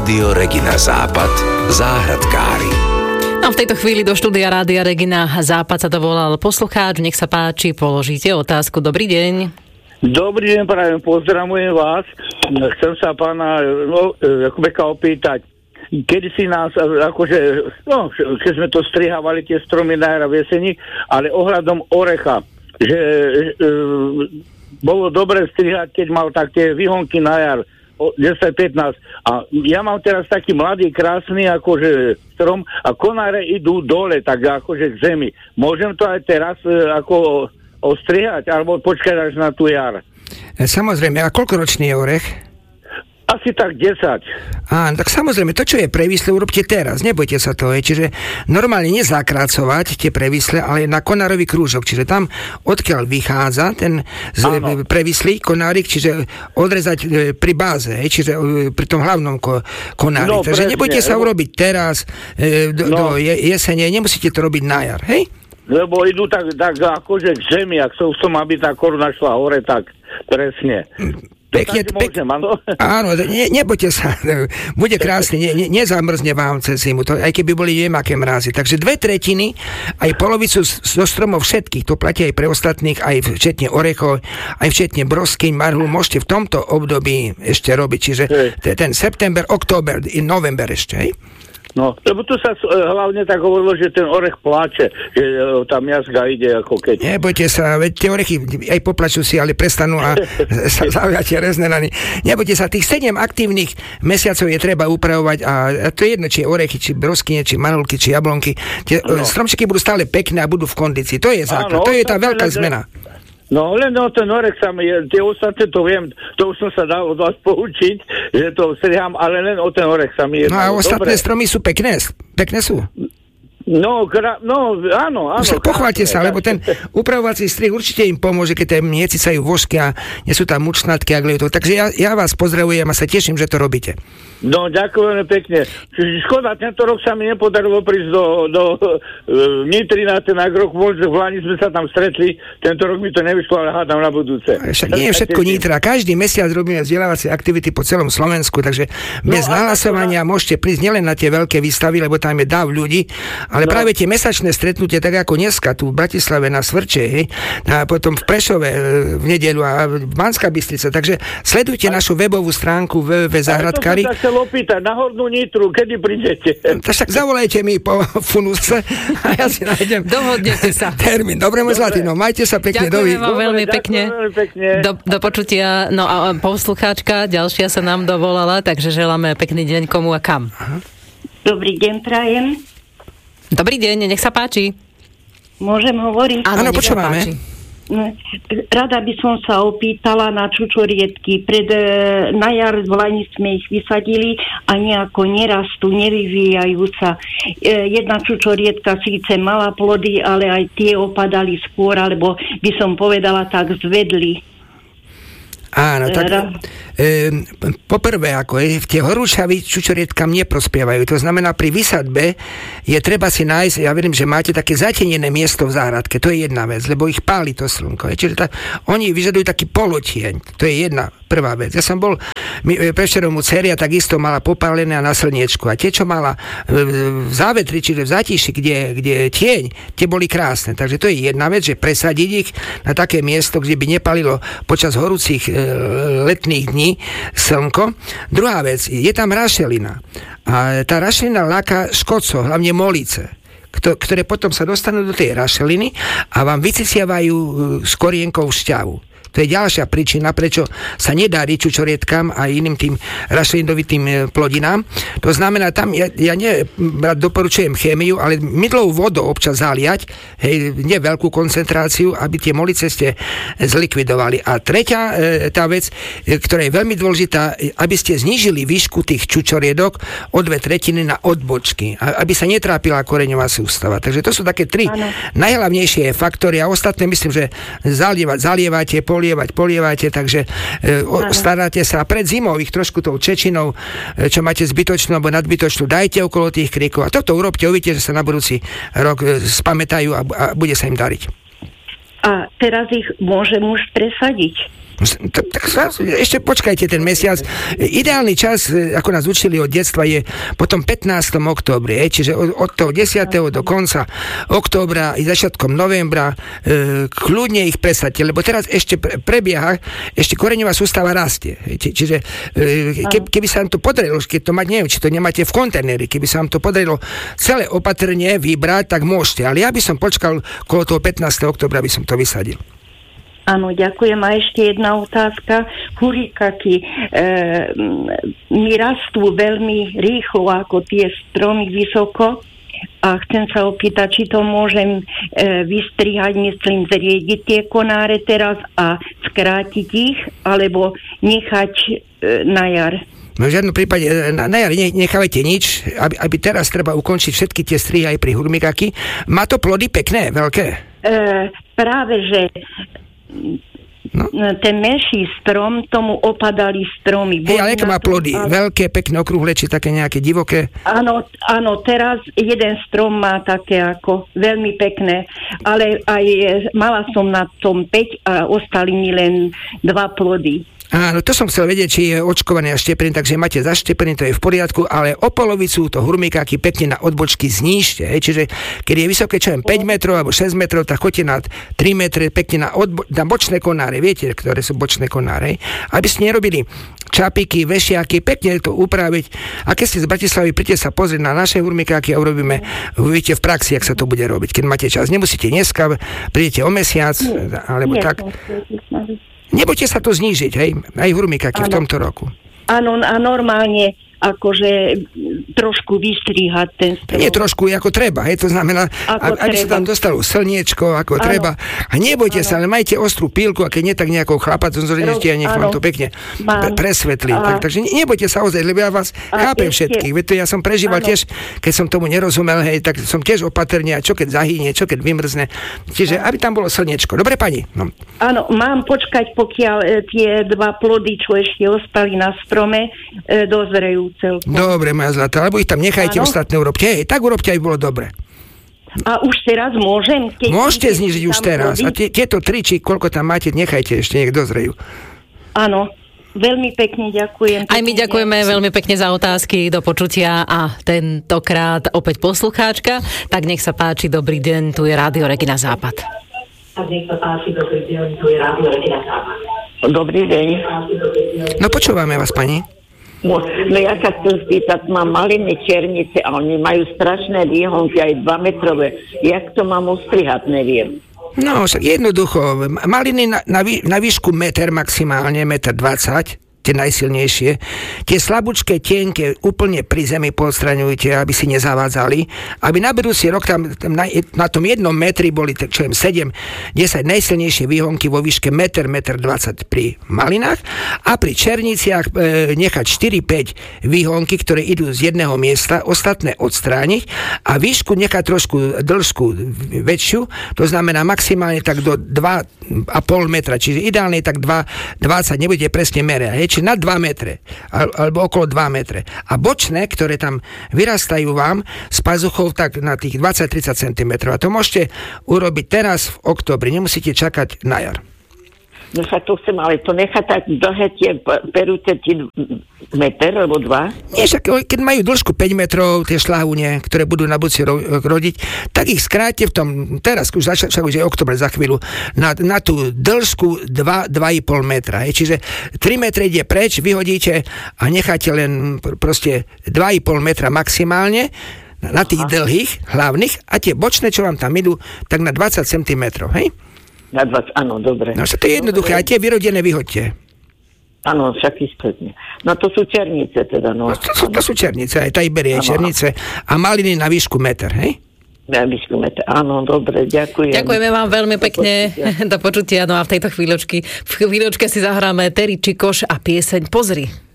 Rádio Regina Západ, záhradkári. A v tejto chvíli do štúdia Rádia Regina Západ sa dovolal poslucháč. Nech sa páči, položíte otázku. Dobrý deň. Dobrý deň, práve pozdravujem vás. Chcem sa pána Jakubeka opýtať. Kedy si nás, keď sme to strihávali tie stromy na jar v jeseni, ale ohľadom orecha, že bolo dobre strihať, keď mal tak tie výhonky na jar, 10-15. A ja mám teraz taký mladý, krásny akože strom a konáre idú dole, tak akože k zemi. Môžem to aj teraz ako ostrihať, alebo počkať až na tú jar? Samozrejme, a koľkoročný je orech? Asi tak 10. Áno, tak samozrejme, to, čo je previsle, urobte teraz, nebojte sa toho. Čiže normálne nezakrácovať tie previsle, ale na konárový krúžok. Čiže tam, odkiaľ vychádza ten previslý konárik, čiže odrezať pri báze, čiže pri tom hlavnom konári. No, takže presne, nebojte sa urobiť teraz, do jesene, nemusíte to robiť na jar, hej? Lebo idú tak akože k zemi, ak som, aby tá koruna šla hore, tak presne. Pekne, áno, nebojte sa, bude krásne, nezamrzne vám cez zimu, aj keby boli aké mrázy. Takže 2/3, aj polovicu zo stromov všetkých, to platí aj pre ostatných, aj včetne orechov, aj včetne broskyň, marhu, môžete v tomto období ešte robiť. Čiže ten september, október i november ešte, hej? No, lebo tu sa hlavne tak hovorilo, že ten orech pláče, že tá miazga ide ako keď... Nebojte sa, veď tie orechy aj poplačú si, ale prestanú a sa zaujať tie rezné rany. Nebojte sa, tých 7 aktívnych mesiacov je treba upravovať a to je jedno, či orechy, či broskyne, či manulky, či jablonky. Tie stromčeky budú stále pekné a budú v kondícii. To je základ, to je tá veľká zmena. No, len ten orech sa mi, tie ostatné to viem, to už som sa dal od vás poučiť, že to striham, ale len o ten orech sa mi jedná. No a ostatné stromy sú pekné sú. No, áno. Pochváľte sa, lebo ten upravovací strih určite im pomôže, keď tie necicajú vožky a nie sú tam mučnatky a glejú to. Takže ja vás pozdravujem a sa teším, že to robíte. No, ďakujem pekne. Škoda, tento rok sa mi nepodarilo prísť do Nitry na ten agrok, v Lani sme sa tam stretli, tento rok mi to nevyšlo, ale hádam na budúce. Však nie je všetko Nitra, každý mesiac robíme vzdelávacie aktivity po celom Slovensku, takže bez nahlasovania môžete prísť nielen na tie veľké výstavy, lebo tam je dáv ľudí, ale práve tie mesačné stretnutie, tak ako dneska tu v Bratislave na Svrče, a potom v Prešove v nedeľu a v Banská Bystrica, takže sledujte našu webovú stránku www.záhradkári. Opýtať na Hornú Nitru, kedy prídete? Tak zavolajte mi po funuse a ja si nájdem dohodnete sa termín. Dobre, môj zlatý, no majte sa pekne. Ďakujem vám veľmi pekne. Do počutia. No a poslucháčka ďalšia sa nám dovolala, takže želáme pekný deň komu a kam. Dobrý deň, prajem. Dobrý deň, nech sa páči. Môžem hovoriť? Áno, počúvame. Rada by som sa opýtala na čučoriedky. Na jar v Lani sme ich vysadili a nejako nerastú, nevyvíjajú sa. Jedna čučoriedka síce mala plody, ale aj tie opadali skôr, alebo by som povedala tak zvedli. Áno, tak poprvé, tie horúčavy čučorietkam neprospievajú. To znamená, pri vysadbe je treba si nájsť, ja verím, že máte také zatenené miesto v záhradke, to je jedna vec, lebo ich páli to slnko. Čiže oni vyžadujú taký polotieň, to je jedna prvá vec. Ja som bol prevčerom u dcery a takisto mala popálené na slniečku a tie, čo mala v závetri, čiže v zátiši, kde je tieň, tie boli krásne. Takže to je jedna vec, že presadiť ich na také miesto, kde by nepalilo počas horúcich letných dní slnko. Druhá vec, je tam rašelina. A tá rašelina láka škodcov, hlavne molice, ktoré potom sa dostanú do tej rašeliny a vám vyciciavajú s korienkou šťavu. To je ďalšia príčina, prečo sa nedá čučorietkam a iným tým rašelinovitým plodinám. To znamená, tam ja doporučujem chémiu, ale mydlovou vodou občas zaliať, nie veľkú koncentráciu, aby tie molice ste zlikvidovali. A tretia tá vec, ktorá je veľmi dôležitá, aby ste znížili výšku tých čučoriedok o 2/3 na odbočky, aby sa netrápila koreňová sústava. Takže to sú také 3 najhlavnejšie faktory a ostatné myslím, že zalievate, polievate, takže staráte sa pred zimou ich trošku tou čečinou, čo máte zbytočnú alebo nadbytočnú, dajte okolo tých kríkov a toto urobte, uvidíte, že sa na budúci rok spamätajú a bude sa im dariť. A teraz ich môžem už presadiť? Ešte počkajte ten mesiac. Ideálny čas, ako nás učili od detstva, je potom 15. októbri, čiže od toho 10. do konca októbra i začiatkom novembra kľudne ich presadte, lebo teraz ešte prebieha, ešte koreňová sústava rastie. Čiže keby sa vám to podarilo, keď to mať, neviem, či to nemáte v kontajneri, keby sa vám to podarilo celé opatrne vybrať, tak môžete. Ale ja by som počkal kolo toho 15. októbra, by som to vysadil. Áno, ďakujem. A ešte jedna otázka. Hurikaky mi rastú veľmi rýchlo ako tie stromy vysoko a chcem sa opýtať, či to môžem vystrihať, myslím, zriediť tie konáre teraz a skrátiť ich, alebo nechať na jar. No v žiadnom prípade na jar nechávajte nič, aby teraz treba ukončiť všetky tie strihy aj pri hurmikáky. Má to plody pekné, veľké? Práve, že ten menší strom, tomu opadali stromy. Ale aké má plody? Veľké, pekné, okrúhle, či také nejaké divoké? Áno, teraz jeden strom má také ako veľmi pekné, ale aj mala som na tom 5 a ostali mi len 2 plody. Áno, to som chcel vedieť, či je očkovaný a štepený, takže máte zaštepený, to je v poriadku, ale o polovicu to hurmikáky pekne na odbočky znížte. Čiže keď je vysoké, čo je 5 metrov alebo 6 metrov, tak choďte na 3 metre pekne na bočné konáre. Viete, ktoré sú bočné konáre? Aby ste nerobili čapiky, vešiaky, pekne to upraviť. A keď ste z Bratislavy, príďte sa pozrieť na naše hurmikáky a urobíme, uvidíte v praxi, jak sa to bude robiť. Keď máte čas, nemusíte dneska, prídete o mesiac, alebo tak. Nebojte sa to znížiť, hej? Aj hurmikáky v tomto roku. Áno, a normálne akože trošku vystrihať ten strom. Nie trošku, ako treba, hej, to znamená, aby sa tam dostalo slniečko, ako treba. A nebojte sa, ale majte ostrú pílku, a keď nie, tak nejakou chlapacom zoriente a nech vám to pekne presvetlí. Takže nebojte sa ozaj, lebo ja vás chápem všetkých. Veď to ja som prežíval tiež, keď som tomu nerozumel, hej, tak som tiež opatrne, a čo keď zahynie, čo keď vymrzne. Čiže aby tam bolo slniečko. Dobre, pani? No. Áno, mám počkať, pokiaľ tie 2 plody, čo ešte ostali na strome, dozrejú celkom. Dobre, moja zlatá, alebo ich tam nechajte, ostatné urobte. Hej, tak urobte, aj bolo dobre. A už teraz môžem? Môžete znižiť už teraz. A tieto 3, či koľko tam máte, nechajte ešte, nech dozrejú. Áno. Veľmi pekne ďakujem. Aj my ďakujeme veľmi pekne za otázky, do počutia a tentokrát opäť poslucháčka. Tak nech sa páči, dobrý deň, tu je Rádio Regina Západ. Dobrý deň. No počúvame vás, pani. No ja sa chcem spýtať, mám maliny černice a oni majú strašné výhonky, aj 2-metrové. Jak to mám ostrihať, neviem. No, však jednoducho, maliny na výšku meter maximálne, 1,20 m, tie najsilnejšie. Tie slabúčké, tenké, úplne pri zemi podstraňujte, aby si nezavádzali. Aby na budúci rok tam na tom 1 metri boli, čo 7-10 najsilnejšie výhonky vo výške 1,20 m pri malinách a pri černiciach nechať 4-5 výhonky, ktoré idú z jedného miesta, ostatné odstrániť a výšku nechať trošku dĺžku väčšiu, to znamená maximálne tak do 2,5 metra, čiže ideálne tak 2,20, nebudete presne merať, či na 2 metre, alebo okolo 2 metre. A bočné, ktoré tam vyrastajú vám z pazuchov, tak na tých 20-30 cm. A to môžete urobiť teraz v októbri, nemusíte čakať na jar. No sa to chcem, ale to nechá tak dlhé tie perúce meter, alebo 2? Nie, však keď majú dĺžku 5 metrov, tie šľahúne, ktoré budú na budúci rodiť, tak ich skráte v tom, teraz už už je október za chvíľu, na tú dĺžku 2,5 metra. Čiže 3 metre ide preč, vyhodíte a necháte len proste 2,5 metra maximálne na tých dlhých, hlavných, a tie bočné, čo vám tam idú, tak na 20 cm, hej? Na 20, áno, dobre. No, to je jednoduché, aj tie vyrodené vyhoďte. Áno, však istotne. No to sú černice teda, no. To sú černice, aj tady berie černice a maliny na výšku meter, hej? Na výšku meter, áno, dobre, ďakujem. Ďakujeme vám veľmi pekne, do počutia, no a v tejto chvíľočke si zahráme Terry Čikoš a pieseň Pozri.